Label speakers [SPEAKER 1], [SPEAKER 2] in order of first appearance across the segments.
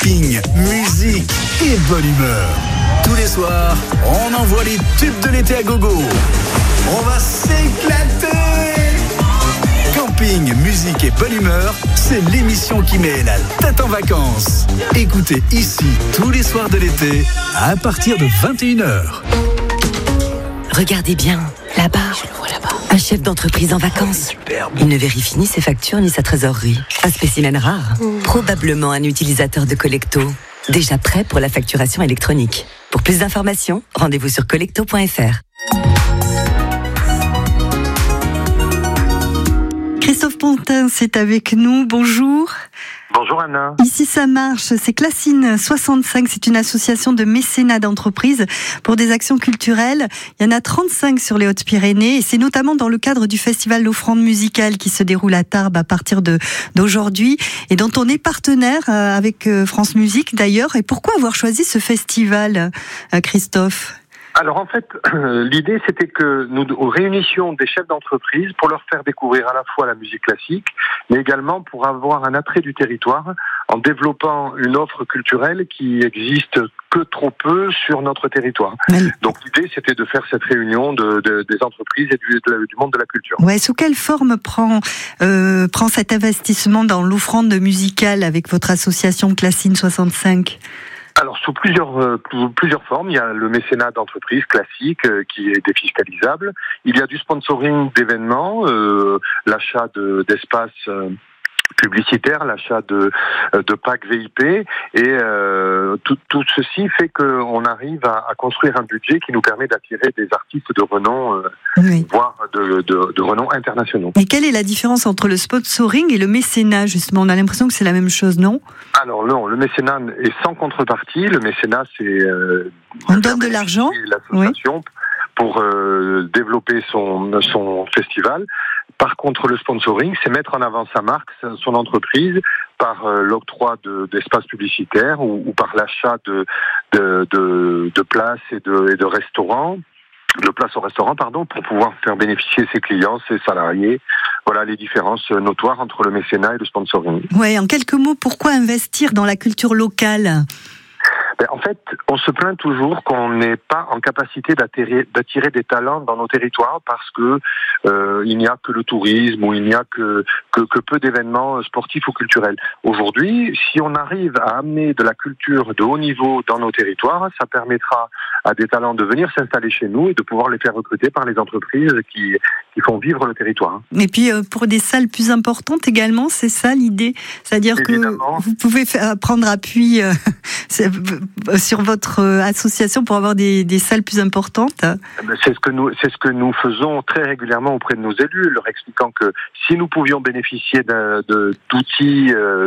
[SPEAKER 1] camping, musique et bonne humeur. Tous les soirs, on envoie les tubes de l'été à gogo. On va s'éclater. Camping, musique et bonne humeur, c'est l'émission qui met la tête en vacances. Écoutez ici tous les soirs de l'été à partir de 21h.
[SPEAKER 2] Regardez bien, là-bas. Je le vois là-bas. Un chef d'entreprise en vacances. Superbe. Il ne vérifie ni ses factures ni sa trésorerie. Un spécimen rare. Probablement un utilisateur de Collecto. Déjà prêt pour la facturation électronique. Pour plus d'informations, rendez-vous sur collecto.fr.
[SPEAKER 3] Christophe Pontin, c'est avec nous. Bonjour.
[SPEAKER 4] Bonjour Anna.
[SPEAKER 3] Ici ça marche, c'est Classine 65, c'est une association de mécénat d'entreprises pour des actions culturelles. Il y en a 35 sur les Hautes-Pyrénées et c'est notamment dans le cadre du festival L'Offrande musicale qui se déroule à Tarbes à partir d'aujourd'hui et dont on est partenaire avec France Musique d'ailleurs. Et pourquoi avoir choisi ce festival, Christophe ?
[SPEAKER 4] Alors en fait, l'idée c'était que nous réunissions des chefs d'entreprise pour leur faire découvrir à la fois la musique classique, mais également pour avoir un attrait du territoire en développant une offre culturelle qui existe que trop peu sur notre territoire. Donc l'idée c'était de faire cette réunion des entreprises et du monde de la culture.
[SPEAKER 3] Ouais, sous quelle forme prend cet investissement dans l'offrande musicale avec votre association Classine 65 ?
[SPEAKER 4] Alors sous plusieurs formes, il y a le mécénat d'entreprise classique qui est défiscalisable. Il y a du sponsoring d'événements, l'achat d'espaces publicitaires, l'achat de packs VIP et tout ceci fait qu'on arrive à construire un budget qui nous permet d'attirer des artistes de renom, voire de renom internationaux.
[SPEAKER 3] Et quelle est la différence entre le sponsoring et le mécénat justement ? On a l'impression que c'est la même chose, non ? Alors
[SPEAKER 4] non, le mécénat est sans contrepartie. Le mécénat, c'est
[SPEAKER 3] on donne de l'argent,
[SPEAKER 4] l'association pour développer son festival. Par contre, le sponsoring, c'est mettre en avant sa marque, son entreprise, par l'octroi d'espaces publicitaires ou par l'achat de places et de restaurants. De place au restaurant, pour pouvoir faire bénéficier ses clients, ses salariés. Voilà les différences notoires entre le mécénat et le sponsoring.
[SPEAKER 3] Ouais, en quelques mots, pourquoi investir dans la culture locale ?
[SPEAKER 4] En fait, on se plaint toujours qu'on n'est pas en capacité d'attirer des talents dans nos territoires parce que il n'y a que le tourisme ou il n'y a que peu d'événements sportifs ou culturels. Aujourd'hui, si on arrive à amener de la culture de haut niveau dans nos territoires, ça permettra à des talents de venir s'installer chez nous et de pouvoir les faire recruter par les entreprises qui font vivre le territoire.
[SPEAKER 3] Et puis pour des salles plus importantes également, c'est ça l'idée ? C'est-à-dire évidemment, que vous pouvez prendre appui sur votre association pour avoir des salles plus importantes ?
[SPEAKER 4] C'est ce que nous faisons très régulièrement auprès de nos élus, leur expliquant que si nous pouvions bénéficier d'outils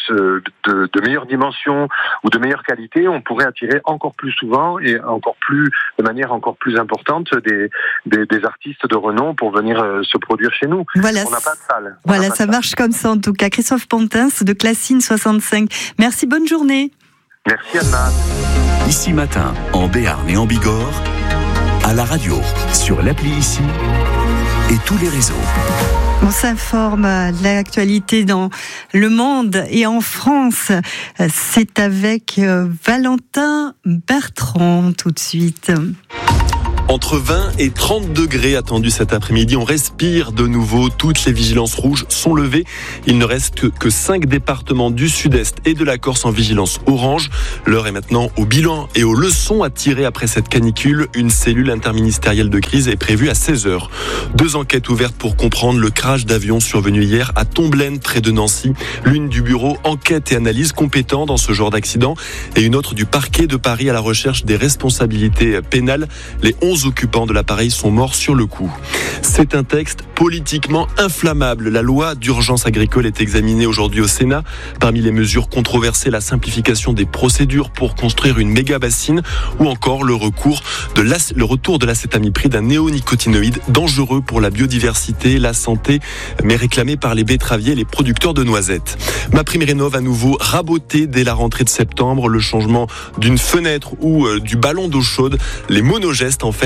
[SPEAKER 4] de meilleure dimension ou de meilleure qualité, on pourrait attirer encore plus souvent et de manière encore plus importante des artistes de renom pour venir se produire chez nous.
[SPEAKER 3] Voilà,
[SPEAKER 4] on n'a pas de salle.
[SPEAKER 3] Voilà, ça marche comme ça en tout cas. Christophe Pontin de Classine 65. Merci, bonne journée.
[SPEAKER 4] Merci Anna.
[SPEAKER 1] Ici Matin, en Béarn et en Bigorre, à la radio, sur l'appli Ici et tous les réseaux.
[SPEAKER 3] On s'informe de l'actualité dans le monde et en France. C'est avec Valentin Bertrand tout de suite.
[SPEAKER 5] Entre 20 et 30 degrés attendus cet après-midi. On respire de nouveau. Toutes les vigilances rouges sont levées. Il ne reste que 5 départements du sud-est et de la Corse en vigilance orange. L'heure est maintenant au bilan et aux leçons à tirer après cette canicule. Une cellule interministérielle de crise est prévue à 16h. 2 enquêtes ouvertes pour comprendre le crash d'avion survenu hier à Tomblaine, près de Nancy. L'une du bureau enquête et analyse compétent dans ce genre d'accident et une autre du parquet de Paris à la recherche des responsabilités pénales. Les 11 occupants de l'appareil sont morts sur le coup. C'est un texte politiquement inflammable. La loi d'urgence agricole est examinée aujourd'hui au Sénat. Parmi les mesures controversées, la simplification des procédures pour construire une méga-bassine ou encore le retour de l'acétamipride, un néonicotinoïde dangereux pour la biodiversité, la santé, mais réclamé par les betteraviers et les producteurs de noisettes. MaPrimeRénov' à nouveau raboté dès la rentrée de septembre. Le changement d'une fenêtre ou du ballon d'eau chaude, les monogestes en fait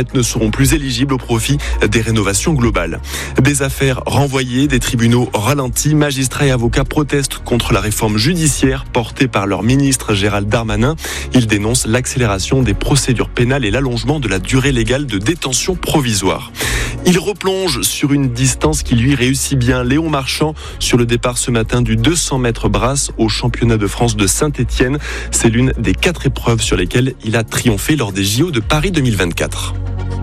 [SPEAKER 5] fait, ne seront plus éligibles au profit des rénovations globales. Des affaires renvoyées, des tribunaux ralentis, magistrats et avocats protestent contre la réforme judiciaire portée par leur ministre Gérald Darmanin. Ils dénoncent l'accélération des procédures pénales et l'allongement de la durée légale de détention provisoire. Il replonge sur une distance qui lui réussit bien. Léon Marchand sur le départ ce matin du 200 mètres brasse au championnat de France de Saint-Étienne. C'est l'une des 4 épreuves sur lesquelles il a triomphé lors des JO de Paris 2024.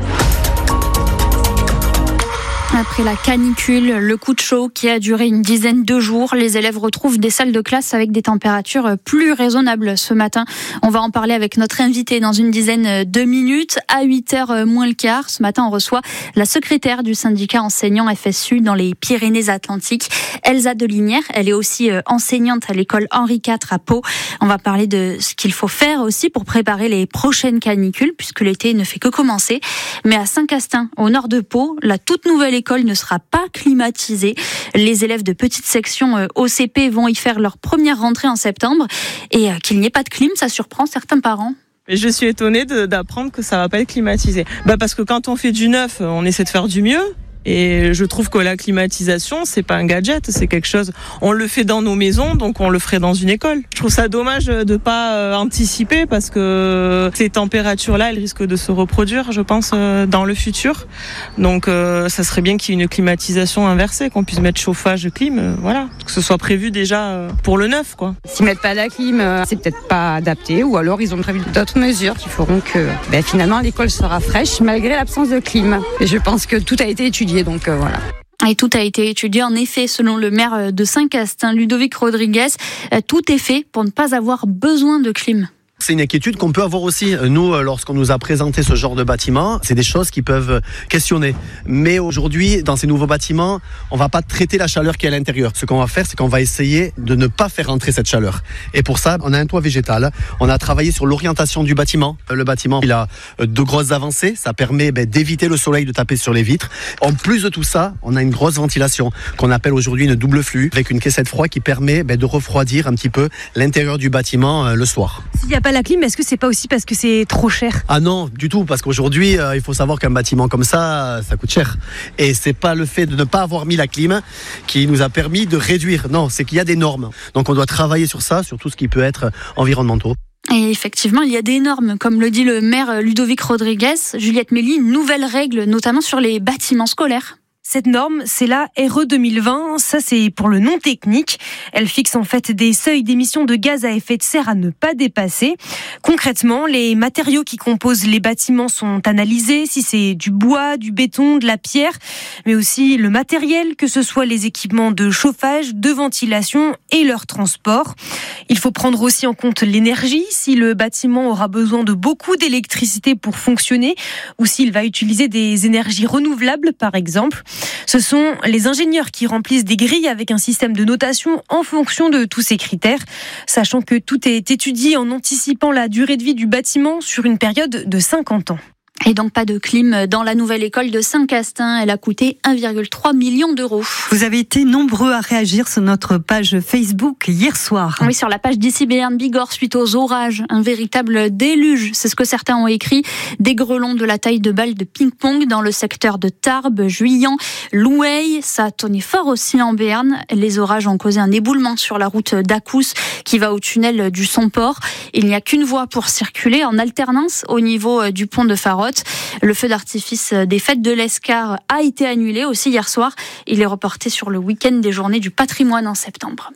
[SPEAKER 6] Après la canicule, le coup de chaud qui a duré une dizaine de jours, les élèves retrouvent des salles de classe avec des températures plus raisonnables ce matin. On va en parler avec notre invité dans une dizaine de minutes. À 8h moins le quart, ce matin on reçoit la secrétaire du syndicat enseignant FSU dans les Pyrénées-Atlantiques, Elsa Delinière. Elle est aussi enseignante à l'école Henri IV à Pau. On va parler de ce qu'il faut faire aussi pour préparer les prochaines canicules puisque l'été ne fait que commencer. Mais à Saint-Castin, au nord de Pau, la toute nouvelle école ne sera pas climatisée. Les élèves de petite section OCP vont y faire leur première rentrée en septembre. Et qu'il n'y ait pas de clim, ça surprend certains parents.
[SPEAKER 7] Et je suis étonnée d'apprendre que ça va pas être climatisé. Parce que quand on fait du neuf, on essaie de faire du mieux. Et je trouve que la climatisation, c'est pas un gadget, c'est quelque chose. On le fait dans nos maisons, donc on le ferait dans une école. Je trouve ça dommage de pas anticiper parce que ces températures-là, elles risquent de se reproduire, je pense, dans le futur. Donc, ça serait bien qu'il y ait une climatisation inversée, qu'on puisse mettre chauffage, clim, voilà, que ce soit prévu déjà pour le neuf, quoi.
[SPEAKER 8] S'ils mettent pas la clim, c'est peut-être pas adapté, ou alors ils ont prévu d'autres mesures qui feront que, finalement, l'école sera fraîche malgré l'absence de clim. Et je pense que tout a été étudié. Donc voilà.
[SPEAKER 6] Et tout a été étudié, en effet, selon le maire de Saint-Castin, Ludovic Rodriguez. Tout est fait pour ne pas avoir besoin de clim.
[SPEAKER 9] C'est une inquiétude qu'on peut avoir aussi, nous, lorsqu'on nous a présenté ce genre de bâtiment. C'est des choses qui peuvent questionner. Mais aujourd'hui, dans ces nouveaux bâtiments, on va pas traiter la chaleur qui est à l'intérieur. Ce qu'on va faire, c'est qu'on va essayer de ne pas faire entrer cette chaleur. Et pour ça, on a un toit végétal. On a travaillé sur l'orientation du bâtiment. Le bâtiment, il a de grosses avancées. Ça permet d'éviter le soleil de taper sur les vitres. En plus de tout ça, on a une grosse ventilation qu'on appelle aujourd'hui une double flux, avec une caissette froid qui permet de refroidir un petit peu l'intérieur du bâtiment le soir.
[SPEAKER 10] S'il n'y a pas la clim, est-ce que c'est pas aussi parce que c'est trop cher ?
[SPEAKER 9] Ah non, du tout, parce qu'aujourd'hui, il faut savoir qu'un bâtiment comme ça coûte cher. Et c'est pas le fait de ne pas avoir mis la clim qui nous a permis de réduire. Non, c'est qu'il y a des normes. Donc on doit travailler sur ça, sur tout ce qui peut être environnementaux.
[SPEAKER 6] Et effectivement, il y a des normes, comme le dit le maire Ludovic Rodriguez. Juliette Mély, une nouvelle règle, notamment sur les bâtiments scolaires.
[SPEAKER 10] Cette norme, c'est la RE 2020. Ça, c'est pour le non technique. Elle fixe en fait des seuils d'émissions de gaz à effet de serre à ne pas dépasser. Concrètement, les matériaux qui composent les bâtiments sont analysés. Si c'est du bois, du béton, de la pierre, mais aussi le matériel, que ce soit les équipements de chauffage, de ventilation et leur transport. Il faut prendre aussi en compte l'énergie. Si le bâtiment aura besoin de beaucoup d'électricité pour fonctionner, ou s'il va utiliser des énergies renouvelables, par exemple. Ce sont les ingénieurs qui remplissent des grilles avec un système de notation en fonction de tous ces critères, sachant que tout est étudié en anticipant la durée de vie du bâtiment sur une période de 50 ans.
[SPEAKER 6] Et donc pas de clim dans la nouvelle école de Saint-Castin. Elle a coûté 1,3 million d'euros.
[SPEAKER 3] Vous avez été nombreux à réagir sur notre page Facebook hier soir.
[SPEAKER 6] Oui, sur la page d'ici Béarn Bigorre suite aux orages. Un véritable déluge, c'est ce que certains ont écrit. Des grêlons de la taille de balles de ping-pong dans le secteur de Tarbes, Juillan, Loueil. Ça a tonné fort aussi en Béarn. Les orages ont causé un éboulement sur la route d'Acous qui va au tunnel du Somport. Il n'y a qu'une voie pour circuler en alternance au niveau du pont de Farotte. Le feu d'artifice des fêtes de l'Escar a été annulé aussi hier soir. Il est reporté sur le week-end des journées du patrimoine en septembre.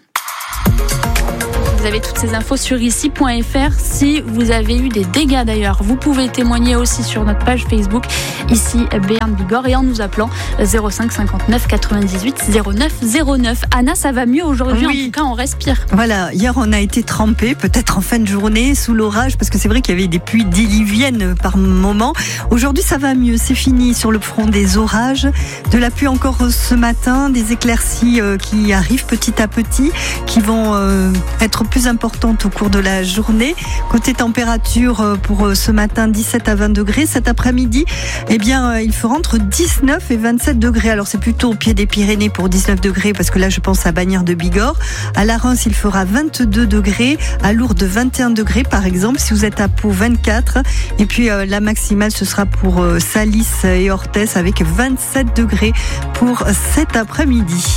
[SPEAKER 6] Vous avez toutes ces infos sur ici.fr. Si vous avez eu des dégâts d'ailleurs, vous pouvez témoigner aussi sur notre page Facebook ici Béarn Bigorre et en nous appelant 05 59 98 09 09. Anna, ça va mieux aujourd'hui, oui. En tout cas on respire.
[SPEAKER 3] Voilà, hier on a été trempés, peut-être en fin de journée sous l'orage parce que c'est vrai qu'il y avait des pluies diluviennes par moment. Aujourd'hui ça va mieux, c'est fini sur le front des orages, de la pluie encore ce matin, des éclaircies qui arrivent petit à petit, qui vont être plus importantes au cours de la journée. Côté température, pour ce matin, 17 à 20 degrés. Cet après-midi, il fera entre 19 et 27 degrés. Alors, c'est plutôt au pied des Pyrénées pour 19 degrés, parce que là, je pense à Bagnères de Bigorre. À la Reims, il fera 22 degrés. À Lourdes, 21 degrés, par exemple. Si vous êtes à Pau, 24. Et puis, la maximale, ce sera pour Salis et Orthez avec 27 degrés pour cet après-midi.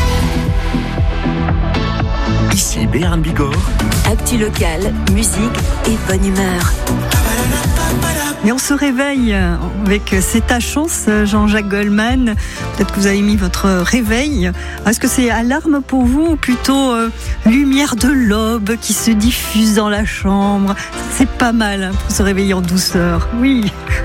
[SPEAKER 1] Ici Béarn Bigorre.
[SPEAKER 2] Actu local, musique et bonne humeur.
[SPEAKER 3] Et on se réveille avec C'est ta chance, Jean-Jacques Goldman. Peut-être que vous avez mis votre réveil. Est-ce que c'est alarme pour vous ou plutôt lumière de l'aube qui se diffuse dans la chambre? C'est pas mal pour se réveiller en douceur. Oui.